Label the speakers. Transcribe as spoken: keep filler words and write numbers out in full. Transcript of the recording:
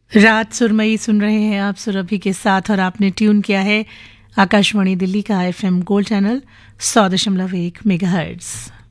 Speaker 1: रात सुरमई सुन रहे हैं आप सुरभि के साथ और आपने ट्यून किया है आकाशवाणी दिल्ली का एफएम गोल्ड चैनल सौ दशमलव एक मेगाहर्ट्ज।